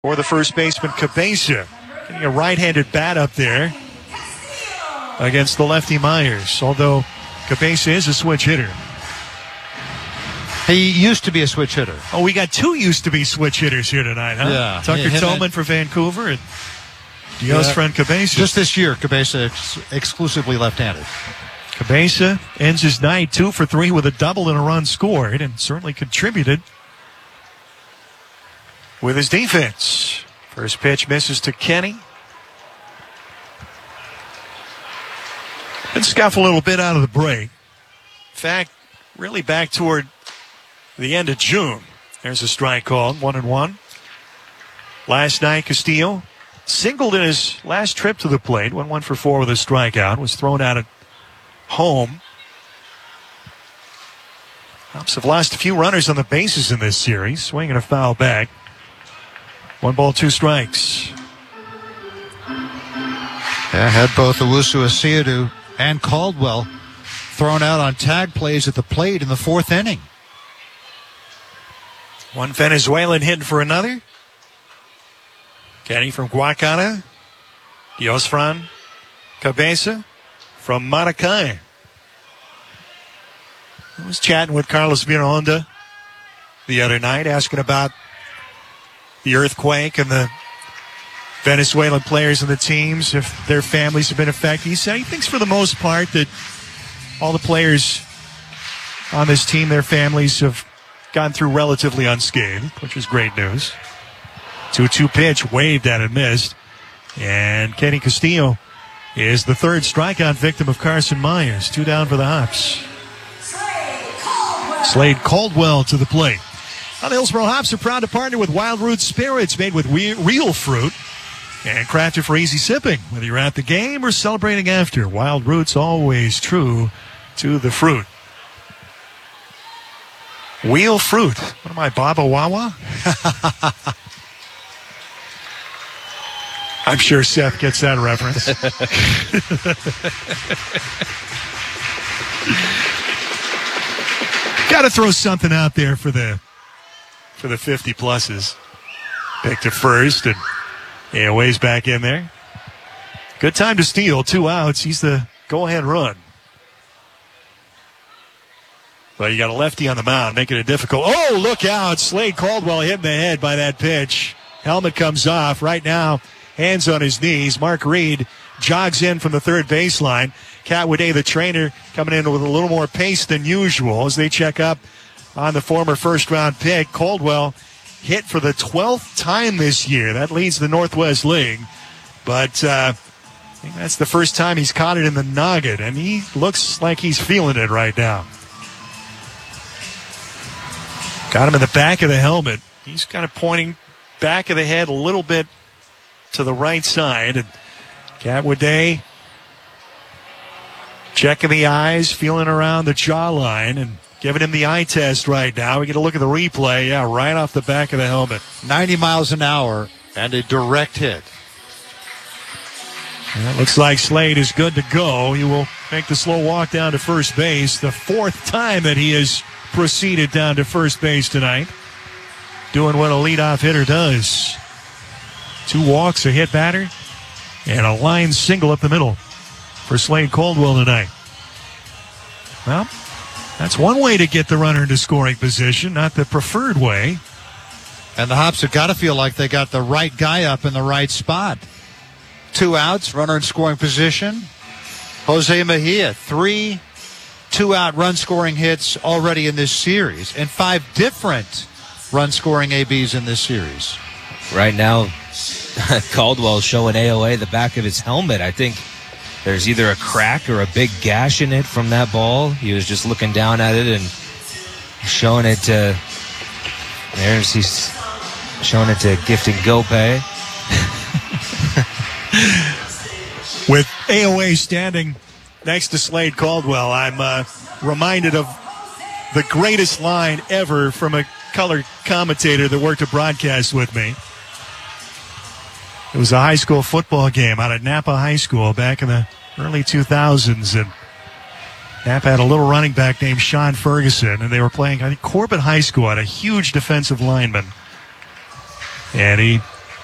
for the first baseman, Cabeza. Getting a right-handed bat up there against the lefty Myers, although Cabeza is a switch hitter. He used to be a switch hitter. Oh, we got two used-to-be switch hitters here tonight, huh? Yeah. Tucker Tillman for Vancouver and Dios friend Cabeza. Just this year, Cabeza exclusively left-handed. Cabeza ends his night 2 for 3 with a double and a run scored, and certainly contributed with his defense. First pitch misses to Kenny. Been scuffed a little bit out of the break. In fact, really back toward the end of June. There's a strike called, 1-1. Last night, Castillo singled in his last trip to the plate, went 1 for 4 with a strikeout, was thrown out at home. Hops have lost a few runners on the bases in this series, swinging a foul back. 1 ball, 2 strikes. Yeah, had both Owusu Asiadu and Caldwell thrown out on tag plays at the plate in the 4th inning. One Venezuelan hitting for another. Kenny from Guacana. Diosfran Cabeza from Maracay. I was chatting with Carlos Miranda the other night, asking about the earthquake and the Venezuelan players and the teams, if their families have been affected. He said he thinks for the most part that all the players on this team, their families have gone through relatively unscathed, which is great news. 2-2 pitch, waved at and missed. And Kenny Castillo is the third strikeout victim of Carson Myers. 2 down for the Hops. Slade Caldwell to the plate. Now the Hillsboro Hops are proud to partner with Wild Roots Spirits, made with real fruit and crafted for easy sipping. Whether you're at the game or celebrating after, Wild Roots, always true to the fruit. Wheel fruit. What am I, Baba Wawa? I'm sure Seth gets that reference. Got to throw something out there for the 50 pluses. Picked to first, and AOA's back in there. Good time to steal. 2 outs. He's the go-ahead run. But you got a lefty on the mound, making it difficult. Oh, look out. Slade Caldwell hitting the head by that pitch. Helmet comes off. Right now, hands on his knees. Mark Reed jogs in from the third baseline. Cat Wade, the trainer, coming in with a little more pace than usual as they check up on the former first-round pick. Caldwell hit for the 12th time this year. That leads the Northwest League. But I think that's the first time he's caught it in the noggin, and he looks like he's feeling it right now. Got him in the back of the helmet. He's kind of pointing back of the head a little bit to the right side. And Cat Wade checking the eyes, feeling around the jawline, and giving him the eye test right now. We get a look at the replay. Yeah, right off the back of the helmet. 90 miles an hour and a direct hit. It looks like Slade is good to go. He will make the slow walk down to first base. The 4th time that he has proceeded down to first base tonight. Doing what a leadoff hitter does. 2 walks, a hit batter, and a line single up the middle for Slade Caldwell tonight. Well, that's one way to get the runner into scoring position, not the preferred way. And the Hops have got to feel like they got the right guy up in the right spot. 2 outs, runner in scoring position. Jose Mejia, 3 2-out run-scoring hits already in this series, and 5 different run-scoring ABs in this series. Right now, Caldwell's showing AOA the back of his helmet. I think there's either a crack or a big gash in it from that ball. He was just looking down at it and showing it to... he's showing it to Gifting Gopay. With AOA standing next to Slade Caldwell, I'm reminded of the greatest line ever from a color commentator that worked a broadcast with me. It was a high school football game out at Napa High School back in the early 2000s, and Napa had a little running back named Sean Ferguson, and they were playing, I think, Corbett High School, had a huge defensive lineman. And he